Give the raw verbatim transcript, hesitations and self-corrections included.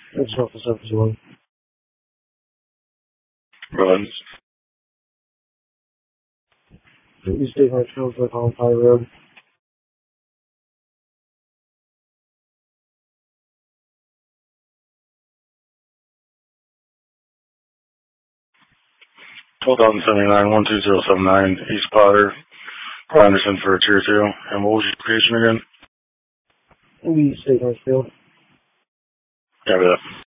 That's off the surface one. Runs. East State Marshals with on Pie Road. twelve thousand seventy-nine, one two zero seven nine, East Potter, Anderson for a tier two. And what was your location again? East State Marshfield. Yeah, that.